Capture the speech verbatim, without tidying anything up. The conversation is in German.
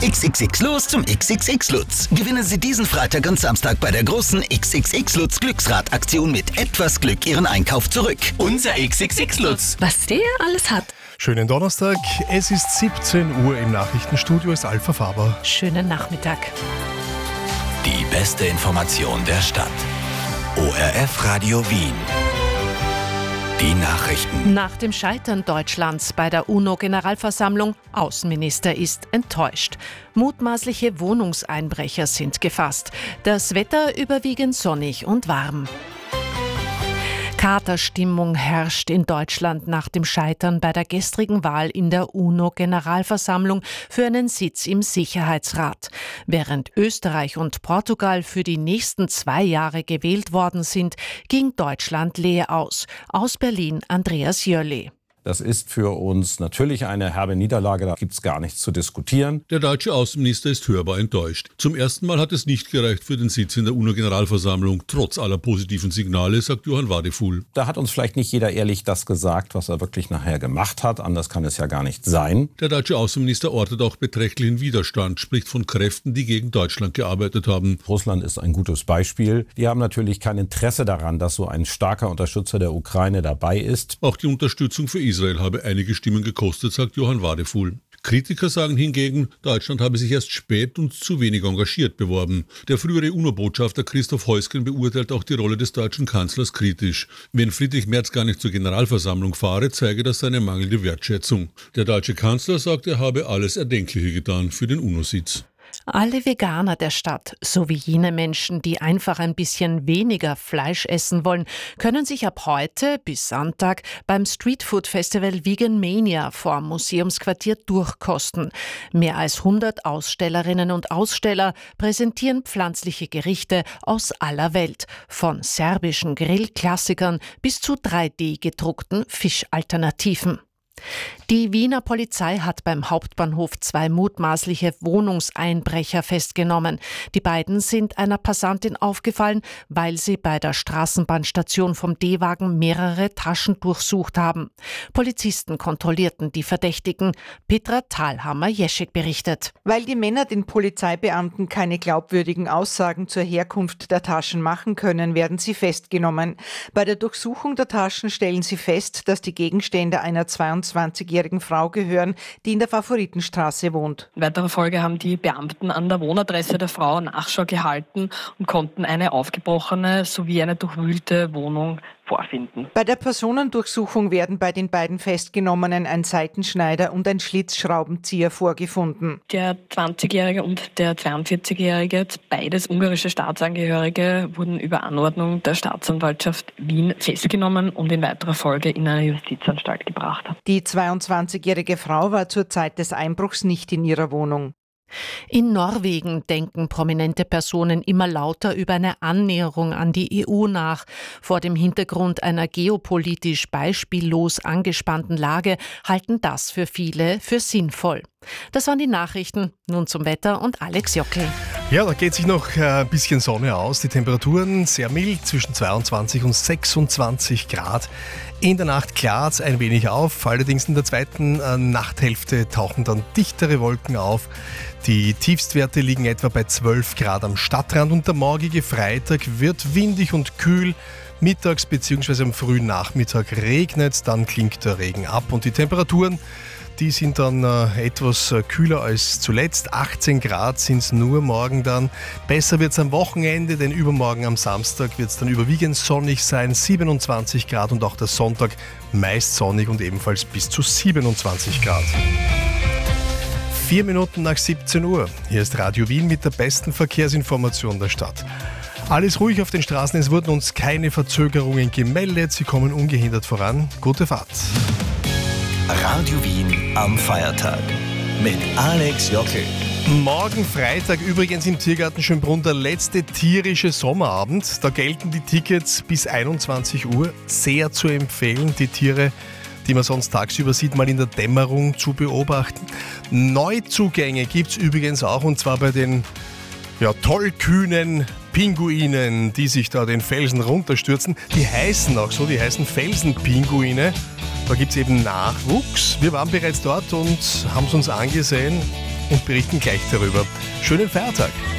X X X los zum X X X Lutz. Gewinnen Sie diesen Freitag und Samstag bei der großen X X X Lutz Glücksrad-Aktion mit etwas Glück Ihren Einkauf zurück. Unser X X X Lutz. Was der alles hat. Schönen Donnerstag, es ist siebzehn Uhr, im Nachrichtenstudio ist Alpha Faber. Schönen Nachmittag. Die beste Information der Stadt. O R F Radio Wien. Die Nachrichten. Nach dem Scheitern Deutschlands bei der UNO-Generalversammlung, Außenminister ist enttäuscht. Mutmaßliche Wohnungseinbrecher sind gefasst. Das Wetter überwiegend sonnig und warm. Katerstimmung herrscht in Deutschland nach dem Scheitern bei der gestrigen Wahl in der UNO-Generalversammlung für einen Sitz im Sicherheitsrat. Während Österreich und Portugal für die nächsten zwei Jahre gewählt worden sind, ging Deutschland leer aus. Aus Berlin Andreas Jölle. Das ist für uns natürlich eine herbe Niederlage, da gibt es gar nichts zu diskutieren. Der deutsche Außenminister ist hörbar enttäuscht. Zum ersten Mal hat es nicht gereicht für den Sitz in der UNO-Generalversammlung, trotz aller positiven Signale, sagt Johann Wadefuhl. Da hat uns vielleicht nicht jeder ehrlich das gesagt, was er wirklich nachher gemacht hat. Anders kann es ja gar nicht sein. Der deutsche Außenminister ortet auch beträchtlichen Widerstand, spricht von Kräften, die gegen Deutschland gearbeitet haben. Russland ist ein gutes Beispiel. Die haben natürlich kein Interesse daran, dass so ein starker Unterstützer der Ukraine dabei ist. Auch die Unterstützung für Israel Israel habe einige Stimmen gekostet, sagt Johann Wadefuhl. Kritiker sagen hingegen, Deutschland habe sich erst spät und zu wenig engagiert beworben. Der frühere UNO-Botschafter Christoph Heusgen beurteilt auch die Rolle des deutschen Kanzlers kritisch. Wenn Friedrich Merz gar nicht zur Generalversammlung fahre, zeige das seine mangelnde Wertschätzung. Der deutsche Kanzler sagt, er habe alles Erdenkliche getan für den UNO-Sitz. Alle Veganer der Stadt, sowie jene Menschen, die einfach ein bisschen weniger Fleisch essen wollen, können sich ab heute bis Sonntag beim Streetfood-Festival Vegan Mania vor Museumsquartier durchkosten. Mehr als hundert Ausstellerinnen und Aussteller präsentieren pflanzliche Gerichte aus aller Welt, von serbischen Grillklassikern bis zu drei D gedruckten Fischalternativen. Die Wiener Polizei hat beim Hauptbahnhof zwei mutmaßliche Wohnungseinbrecher festgenommen. Die beiden sind einer Passantin aufgefallen, weil sie bei der Straßenbahnstation vom D-Wagen mehrere Taschen durchsucht haben. Polizisten kontrollierten die Verdächtigen. Petra Thalhammer-Jeschek berichtet. Weil die Männer den Polizeibeamten keine glaubwürdigen Aussagen zur Herkunft der Taschen machen können, werden sie festgenommen. Bei der Durchsuchung der Taschen stellen sie fest, dass die Gegenstände einer zweiundzwanzigjährigen Frau gehören, die in der Favoritenstraße wohnt. In weiterer Folge haben die Beamten an der Wohnadresse der Frau Nachschau gehalten und konnten eine aufgebrochene sowie eine durchwühlte Wohnung vorfinden. Bei der Personendurchsuchung werden bei den beiden Festgenommenen ein Seitenschneider und ein Schlitzschraubenzieher vorgefunden. Der zwanzigjährige und der zweiundvierzigjährige, beides ungarische Staatsangehörige, wurden über Anordnung der Staatsanwaltschaft Wien festgenommen und in weiterer Folge in eine Justizanstalt gebracht. Die zweiundzwanzigjährige Frau war zur Zeit des Einbruchs nicht in ihrer Wohnung. In Norwegen denken prominente Personen immer lauter über eine Annäherung an die E U nach. Vor dem Hintergrund einer geopolitisch beispiellos angespannten Lage halten das für viele für sinnvoll. Das waren die Nachrichten. Nun zum Wetter und Alex Jockel. Ja, da geht sich noch ein bisschen Sonne aus. Die Temperaturen sehr mild, zwischen zweiundzwanzig und sechsundzwanzig Grad. In der Nacht klart es ein wenig auf. Allerdings in der zweiten äh, Nachthälfte tauchen dann dichtere Wolken auf. Die Tiefstwerte liegen etwa bei zwölf Grad am Stadtrand und der morgige Freitag wird windig und kühl. Mittags bzw. am frühen Nachmittag regnet, dann klingt der Regen ab und die Temperaturen, die sind dann äh, etwas äh, kühler als zuletzt. achtzehn Grad sind es nur morgen dann. Besser wird es am Wochenende, denn übermorgen am Samstag wird es dann überwiegend sonnig sein. siebenundzwanzig Grad und auch der Sonntag meist sonnig und ebenfalls bis zu siebenundzwanzig Grad. Vier Minuten nach siebzehn Uhr. Hier ist Radio Wien mit der besten Verkehrsinformation der Stadt. Alles ruhig auf den Straßen, es wurden uns keine Verzögerungen gemeldet. Sie kommen ungehindert voran. Gute Fahrt. Radio Wien am Feiertag mit Alex Jockel. Morgen Freitag übrigens im Tiergarten Schönbrunn der letzte tierische Sommerabend. Da gelten die Tickets bis einundzwanzig Uhr. Sehr zu empfehlen, die Tiere, die man sonst tagsüber sieht, mal in der Dämmerung zu beobachten. Neuzugänge gibt es übrigens auch, und zwar bei den ja, tollkühnen Pinguinen, die sich da den Felsen runterstürzen. Die heißen auch so, die heißen Felsenpinguine. Da gibt es eben Nachwuchs. Wir waren bereits dort und haben es uns angesehen. und berichten gleich darüber. Schönen Feiertag!